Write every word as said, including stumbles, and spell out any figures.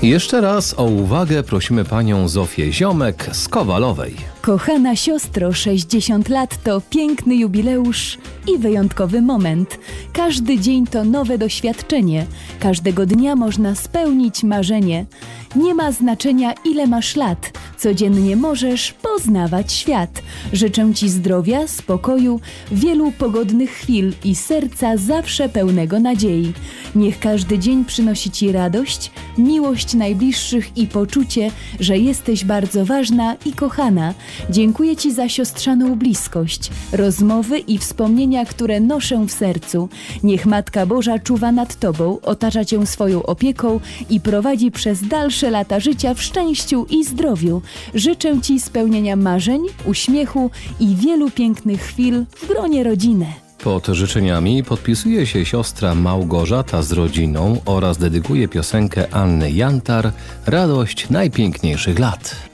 Jeszcze raz o uwagę prosimy panią Zofię Ziomek z Kowalowej. Kochana siostro, sześćdziesiąt lat to piękny jubileusz i wyjątkowy moment. Każdy dzień to nowe doświadczenie. Każdego dnia można spełnić marzenie. Nie ma znaczenia, ile masz lat. Codziennie możesz poznawać świat. Życzę ci zdrowia, spokoju, wielu pogodnych chwil i serca zawsze pełnego nadziei. Niech każdy dzień przynosi ci radość, miłość najbliższych i poczucie, że jesteś bardzo ważna i kochana. Dziękuję ci za siostrzaną bliskość, rozmowy i wspomnienia, które noszę w sercu. Niech Matka Boża czuwa nad tobą, otacza cię swoją opieką i prowadzi przez dalsze lata życia w szczęściu i zdrowiu. Życzę ci spełnienia marzeń, uśmiechu i wielu pięknych chwil w gronie rodziny. Pod życzeniami podpisuje się siostra Małgorzata z rodziną oraz dedykuje piosenkę Anny Jantar „Radość najpiękniejszych lat”.